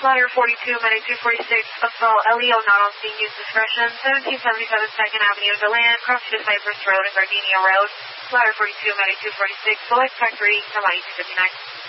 Ladder 42, Medic 246, Assault LEO not on scene, use discretion. 1777 2nd Avenue, DeLand, cross to Cypress Road and Gardenia Road. Ladder 42, Medic 246, select factory, Hawaii 259.